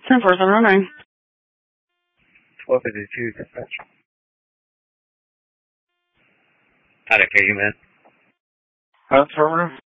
10-4, running. 1252 dispatch. How'd I kill you, man? Affirmative.